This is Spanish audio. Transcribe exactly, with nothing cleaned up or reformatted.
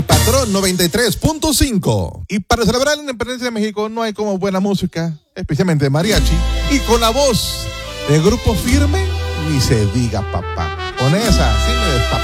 Patrón noventa y tres punto cinco. Y para celebrar la independencia de México no hay como buena música, especialmente mariachi. Y con la voz de Grupo Firme, ni se diga, papá. Con esa, sí me destapa.